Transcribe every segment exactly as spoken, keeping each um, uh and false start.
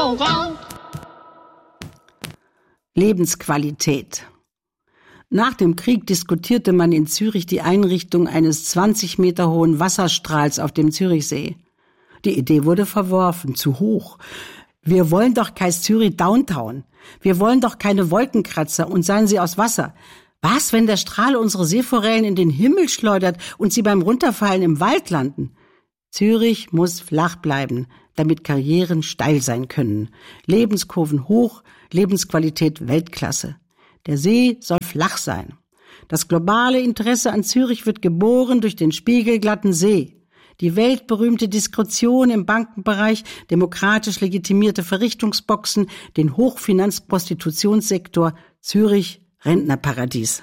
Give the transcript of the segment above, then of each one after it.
Restaurant. Lebensqualität. Nach dem Krieg diskutierte man in Zürich die Einrichtung eines zwanzig Meter hohen Wasserstrahls auf dem Zürichsee. Die Idee wurde verworfen, zu hoch. Wir wollen doch kein Zürich Downtown. Wir wollen doch keine Wolkenkratzer und seien sie aus Wasser. Was, wenn der Strahl unsere Seeforellen in den Himmel schleudert und sie beim Runterfallen im Wald landen? Zürich muss flach bleiben, damit Karrieren steil sein können. Lebenskurven hoch, Lebensqualität Weltklasse. Der See soll flach sein. Das globale Interesse an Zürich wird geboren durch den spiegelglatten See. Die weltberühmte Diskretion im Bankenbereich, demokratisch legitimierte Verrichtungsboxen, den Hochfinanzprostitutionssektor, Zürich Rentnerparadies.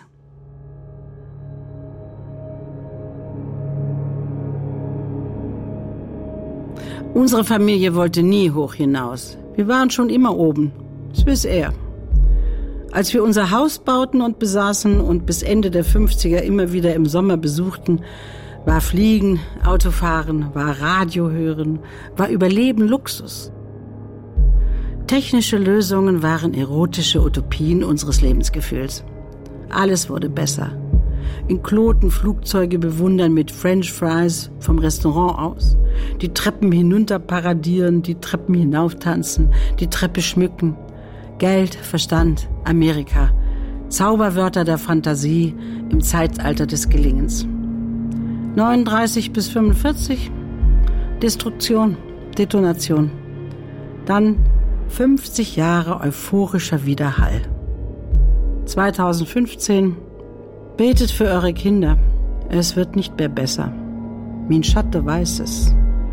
Unsere Familie wollte nie hoch hinaus. Wir waren schon immer oben. Swiss Air. Als wir unser Haus bauten und besaßen und bis Ende der fünfziger immer wieder im Sommer besuchten, war Fliegen, Autofahren, war Radio hören, war Überleben Luxus. Technische Lösungen waren erotische Utopien unseres Lebensgefühls. Alles wurde besser. In Kloten Flugzeuge bewundern mit French Fries vom Restaurant aus, die Treppen hinunter paradieren, die Treppen hinauftanzen, die Treppe schmücken. Geld, Verstand, Amerika. Zauberwörter der Fantasie im Zeitalter des Gelingens. neununddreißig bis fünfundvierzig. Destruktion, Detonation. Dann fünfzig Jahre euphorischer Widerhall. zweitausendfünfzehn. Betet für eure Kinder. Es wird nicht mehr besser. Mein Schatte weiß es.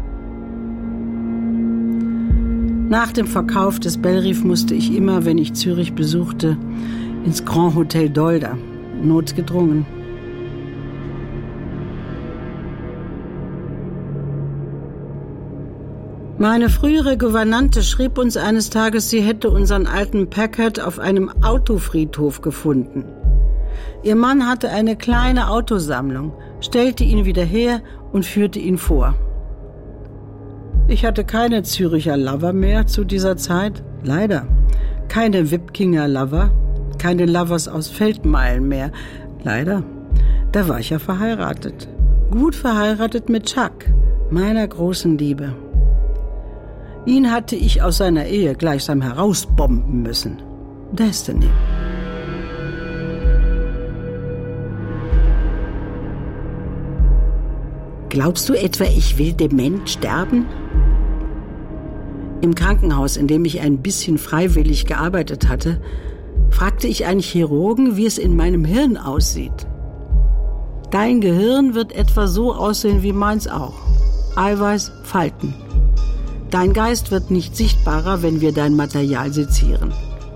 Nach dem Verkauf des Bellrief musste ich immer, wenn ich Zürich besuchte, ins Grand Hotel Dolder, notgedrungen. Meine frühere Gouvernante schrieb uns eines Tages, sie hätte unseren alten Packard auf einem Autofriedhof gefunden. Ihr Mann hatte eine kleine Autosammlung, stellte ihn wieder her und führte ihn vor. Ich hatte keine Züricher Lover mehr zu dieser Zeit, leider. Keine Wipkinger Lover, keine Lovers aus Feldmeilen mehr, leider. Da war ich ja verheiratet. Gut verheiratet mit Chuck, meiner großen Liebe. Ihn hatte ich aus seiner Ehe gleichsam herausbomben müssen. Destiny. Glaubst du etwa, ich will dement sterben? Im Krankenhaus, in dem ich ein bisschen freiwillig gearbeitet hatte, fragte ich einen Chirurgen, wie es in meinem Hirn aussieht. Dein Gehirn wird etwa so aussehen wie meins auch. Eiweiß, Falten. Dein Geist wird nicht sichtbarer, wenn wir dein Material sezieren.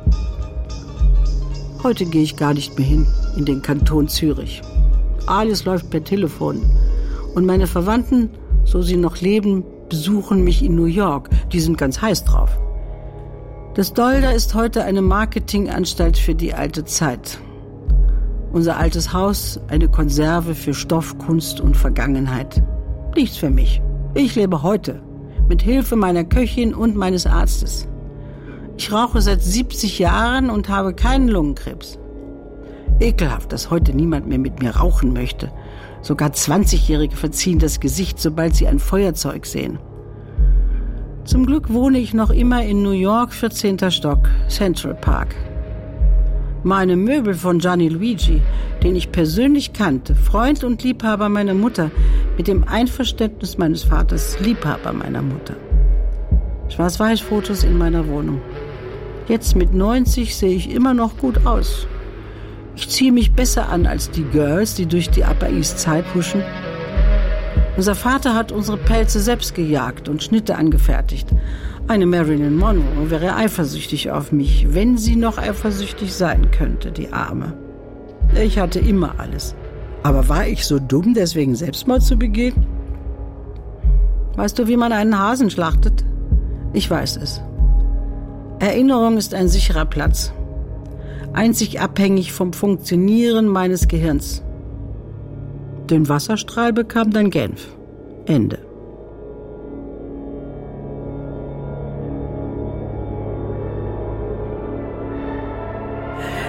Heute gehe ich gar nicht mehr hin, in den Kanton Zürich. Alles läuft per Telefon. Und meine Verwandten, so sie noch leben, besuchen mich in New York. Die sind ganz heiß drauf. Das Dolder ist heute eine Marketinganstalt für die alte Zeit. Unser altes Haus, eine Konserve für Stoff, Kunst und Vergangenheit. Nichts für mich. Ich lebe heute, mit Hilfe meiner Köchin und meines Arztes. Ich rauche seit siebzig Jahren und habe keinen Lungenkrebs. Ekelhaft, dass heute niemand mehr mit mir rauchen möchte. Sogar zwanzigjährige verziehen das Gesicht, sobald sie ein Feuerzeug sehen. Zum Glück wohne ich noch immer in New York, vierzehnter Stock, Central Park. Meine Möbel von Gianni Luigi, den ich persönlich kannte, Freund und Liebhaber meiner Mutter, mit dem Einverständnis meines Vaters, Liebhaber meiner Mutter. Schwarz-Weiß-Fotos in meiner Wohnung. Jetzt mit neunzig sehe ich immer noch gut aus. Ich ziehe mich besser an als die Girls, die durch die Upper East Side huschen. Unser Vater hat unsere Pelze selbst gejagt und Schnitte angefertigt. Eine Marilyn Monroe wäre eifersüchtig auf mich, wenn sie noch eifersüchtig sein könnte, die Arme. Ich hatte immer alles. Aber war ich so dumm, deswegen Selbstmord zu begehen? Weißt du, wie man einen Hasen schlachtet? Ich weiß es. Erinnerung ist ein sicherer Platz. Einzig abhängig vom Funktionieren meines Gehirns. Den Wasserstrahl bekam dann Genf. Ende.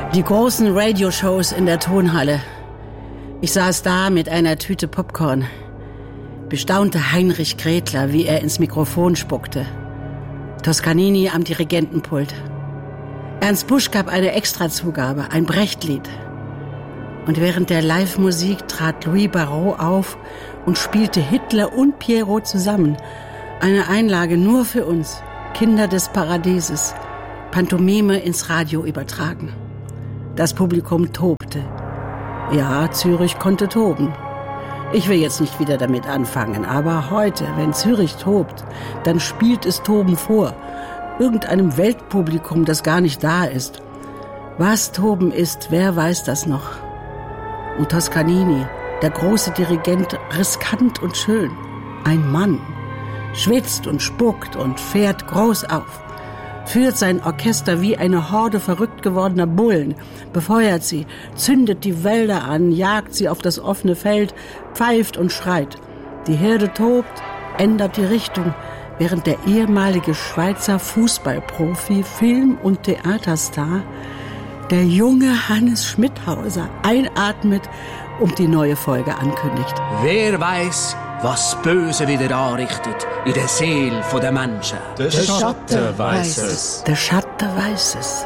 Die großen Radioshows in der Tonhalle. Ich saß da mit einer Tüte Popcorn. Bestaunte Heinrich Gretler, wie er ins Mikrofon spuckte. Toscanini am Dirigentenpult. Ernst Busch gab eine Extrazugabe, ein Brechtlied. Und während der Live-Musik trat Louis Barrault auf und spielte Hitler und Pierrot zusammen. Eine Einlage nur für uns, Kinder des Paradieses. Pantomime ins Radio übertragen. Das Publikum tobte. Ja, Zürich konnte toben. Ich will jetzt nicht wieder damit anfangen, aber heute, wenn Zürich tobt, dann spielt es Toben vor. Irgendeinem Weltpublikum, das gar nicht da ist. Was Toben ist, wer weiß das noch? Und Toscanini, der große Dirigent, riskant und schön. Ein Mann. Schwitzt und spuckt und fährt groß auf. Führt sein Orchester wie eine Horde verrückt gewordener Bullen, befeuert sie, zündet die Wälder an, jagt sie auf das offene Feld, pfeift und schreit. Die Herde tobt, ändert die Richtung, während der ehemalige Schweizer Fußballprofi, Film- und Theaterstar, der junge Hannes Schmidhauser, einatmet und die neue Folge ankündigt. Wer weiß, was Böse wieder anrichtet in der Seele der Menschen. Der Schatten weiß es. Der Schatten weiß es.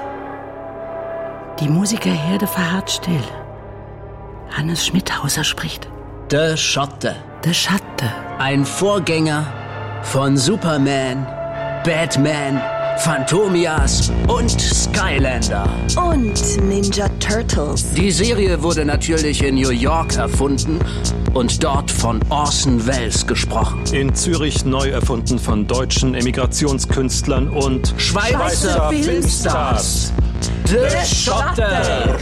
Die Musikerherde verharrt still. Hannes Schmidhauser spricht. Der Schatten. Der Schatten. Ein Vorgänger von Superman, Batman, Phantomias und Skylander. Und Ninja Turtles. Die Serie wurde natürlich in New York erfunden und dort von Orson Welles gesprochen. In Zürich neu erfunden von deutschen Emigrationskünstlern und Schweizer, Schweizer Filmstars. Der Schatten. Der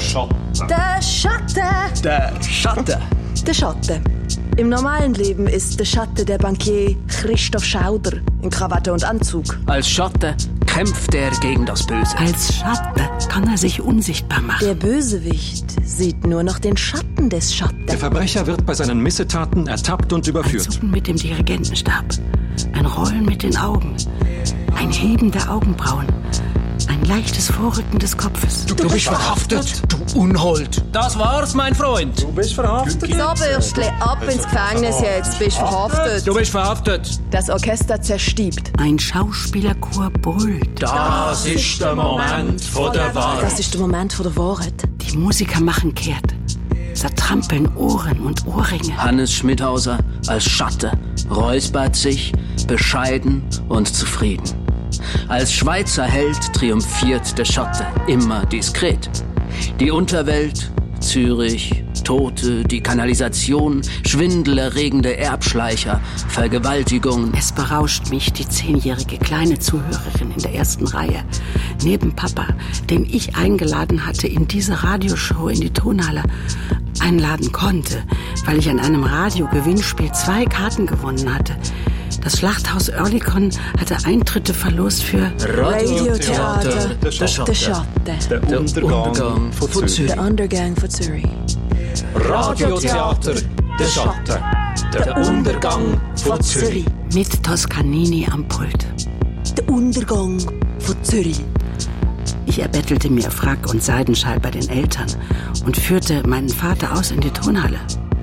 Schatten. Der Schatten. Der Schatten. Im normalen Leben ist der Schatten der Bankier Christoph Schauder in Krawatte und Anzug. Als Schatten kämpft er gegen das Böse. Als Schatten kann er sich unsichtbar machen. Der Bösewicht sieht nur noch den Schatten des Schatten. der Verbrecher wird bei seinen Missetaten ertappt und Ein überführt. Zucken mit dem Dirigentenstab, ein Rollen mit den Augen, ein Heben der Augenbrauen, ein leichtes Vorrücken des Kopfes. Du, du bist verhaftet, du Unhold. Das war's, mein Freund. Du bist verhaftet. So, Bürstli, ab ins Gefängnis jetzt, bist verhaftet. Du bist verhaftet. Das Orchester zerstiebt. Ein Schauspielerchor brüllt. Das ist der Moment von der Wahrheit. Das ist der Moment von der Wahrheit. Die Musiker machen kehrt, zertrampeln Ohren und Ohrringe. Hannes Schmidhauser als Schatten räuspert sich, bescheiden und zufrieden. Als Schweizer Held triumphiert der Schatten, immer diskret. Die Unterwelt, Zürich, Tote, die Kanalisation, schwindelerregende Erbschleicher, Vergewaltigungen. Es berauscht mich, die zehnjährige kleine Zuhörerin in der ersten Reihe, neben Papa, den ich eingeladen hatte in diese Radioshow in die Tonhalle, einladen konnte, weil ich an einem Radiogewinnspiel zwei Karten gewonnen hatte. Das Schlachthaus Oerlikon hatte Eintritte verlost für Radiotheater. Der Der Schatten. Schatten. Der Untergang von Zürich. Der Undergang von Zürich. Radiotheater. Der Schatten. Der Untergang von Zürich. mit Toscanini am Pult. Der Untergang von Zürich. Ich erbettelte mir Frack und Seidenschal bei den Eltern und führte meinen Vater aus in die Tonhalle.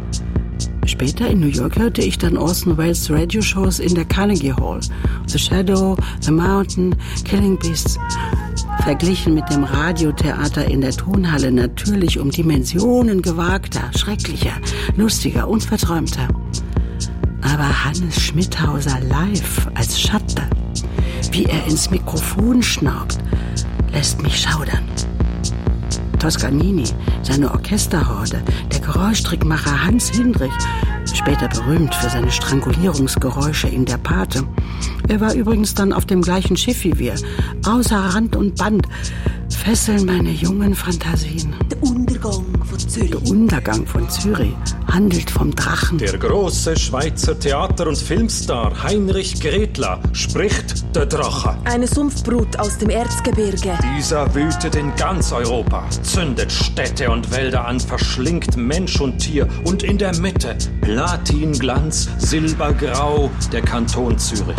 Später in New York hörte ich dann Orson Welles Radioshows in der Carnegie Hall. The Shadow, The Mountain, Killing Beasts. Verglichen mit dem Radiotheater in der Tonhalle natürlich um Dimensionen gewagter, schrecklicher, lustiger und verträumter. Aber Hannes Schmidhauser live als Schatten, wie er ins Mikrofon schnaubt, lässt mich schaudern. Toscanini, seine Orchesterhorde, der Geräuschtrickmacher Hans Hindrich, später berühmt für seine Strangulierungsgeräusche in Der Pate. Er war übrigens dann auf dem gleichen Schiff wie wir, außer Rand und Band, fesseln meine jungen Fantasien. Der Untergang von Zürich. Der Untergang von Zürich handelt vom Drachen. Der große Schweizer Theater- und Filmstar Heinrich Gretler spricht der Drache. Eine Sumpfbrut aus dem Erzgebirge. Dieser wütet in ganz Europa, zündet Städte und Wälder an, verschlingt Mensch und Tier und in der Mitte Platinglanz, Silbergrau, der Kanton Zürich.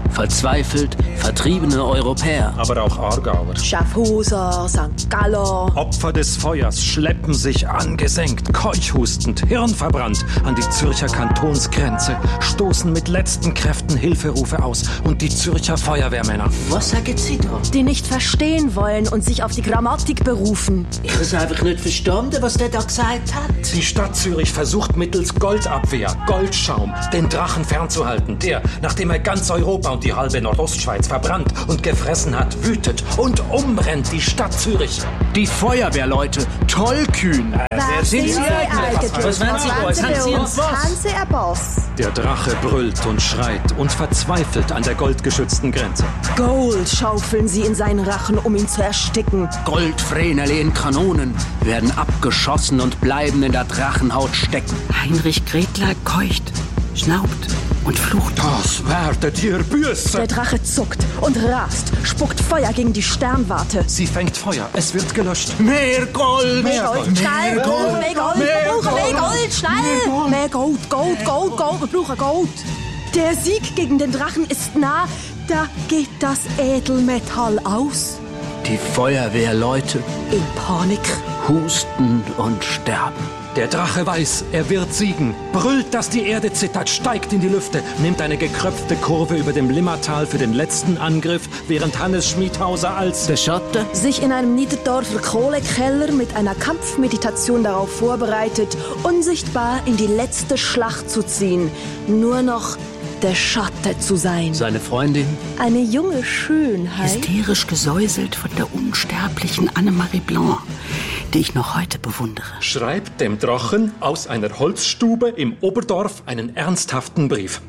Verzweifelt vertriebene Europäer. Aber auch Aargauer. Schaffhauser, Sankt Gallen. Opfer des Feuers schleppen sich angesenkt, keuchhustend, hirnverbrannt an die Zürcher Kantonsgrenze, stoßen mit letzten Kräften Hilferufe aus und die Zürcher Feuerwehrmänner. Was sagen Sie da? Die nicht verstehen wollen und sich auf die Grammatik berufen. Ich habe es einfach nicht verstanden, was der da gesagt hat. Die Stadt Zürich versucht mittels Goldabwehr, Goldschaum, den Drachen fernzuhalten, der, nachdem er ganz Europa und die halbe Nordostschweiz verbrannt und gefressen hat, wütet und umbrennt die Stadt Zürich. Die Feuerwehrleute, tollkühn. Wer sind Sie eigentlich? Was wollen Sie da? Sind Sie uns was? Haben Sie ein Boss? Der Drache brüllt und schreit und verzweifelt an der goldgeschützten Grenze. Gold schaufeln sie in seinen Rachen, um ihn zu ersticken. Goldvreneli in Kanonen werden abgeschossen und bleiben in der Drachenhaut stecken. Heinrich Gretler keucht, schnaubt und flucht. Das werdet ihr büßen! Der Drache zuckt und rast, spuckt Feuer gegen die Sternwarte. Sie fängt Feuer, es wird gelöscht. Mehr Gold! Mehr Gold, schnell! Mehr Gold, mehr Gold, wir brauchen mehr Gold, schnell! Mehr Gold, Gold, Gold, Gold, wir brauchen Gold. Der Sieg gegen den Drachen ist nah, da geht das Edelmetall aus. Die Feuerwehrleute In Panik. husten und sterben. Der Drache weiß, er wird siegen, brüllt, dass die Erde zittert, steigt in die Lüfte, nimmt eine gekröpfte Kurve über dem Limmatal für den letzten Angriff, während Hannes Schmiedhauser als Der Schotte Sich in einem Niederdorfer Kohlekeller mit einer Kampfmeditation darauf vorbereitet, unsichtbar in die letzte Schlacht zu ziehen. Nur noch der Schatten zu sein. seine Freundin Eine junge Schönheit. Hysterisch gesäuselt von der unsterblichen Annemarie Blanc, die ich noch heute bewundere. schreibt dem Drachen aus einer Holzstube im Oberdorf einen ernsthaften Brief.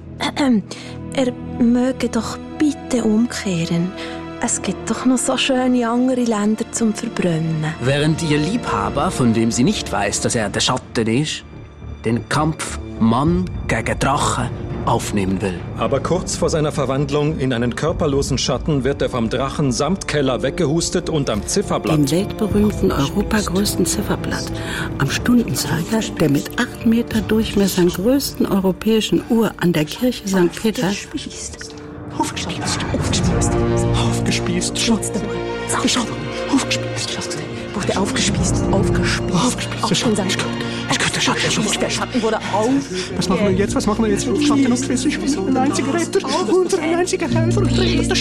Er möge doch bitte umkehren. Es gibt doch noch so schöne andere Länder zum Verbrennen. Während ihr Liebhaber, von dem sie nicht weiß, dass er der Schatten ist, den Kampf Mann gegen Drache aufnehmen will. Aber kurz vor seiner Verwandlung in einen körperlosen Schatten wird er vom Drachen samt Keller weggehustet und am Zifferblatt. Dem weltberühmten, europagrößten Zifferblatt, am Stundenzeiger der mit acht Meter Durchmessern größten europäischen Uhr an der Kirche Sankt Peter, Aufgespießt. Aufgespießt. Aufgespießt. Aufgespießt. Schatz. Schatz. Aufgespießt. Schatz. Wurde aufgespießt. Aufgespießt. Aufgespießt. Auf den Sankt. Ich könnte Schatten. Der Schatten wurde auf. Was machen wir jetzt? Was machen wir jetzt? Schatten und Christus. Ich bin ein einziger Retter und ein einziger Helfer. Und